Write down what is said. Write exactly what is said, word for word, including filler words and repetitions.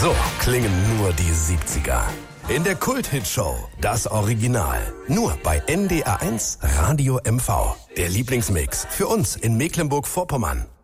So klingen nur die siebziger. In der Kult-Hit-Show Das Original. Nur bei N D R eins Radio M V. Der Lieblingsmix für uns in Mecklenburg-Vorpommern.